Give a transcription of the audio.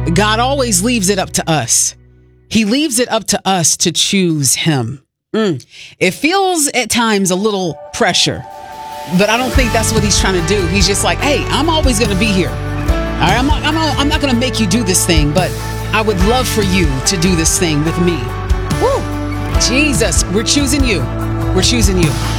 God always leaves it up to us. He leaves it up to us to choose him. It feels at times a little pressure, but I don't think that's what he's trying to do. He's just like, hey, I'm always going to be here. All right, I'm not going to make you do this thing, but I would love for you to do this thing with me. Woo! Jesus, we're choosing you. We're choosing you.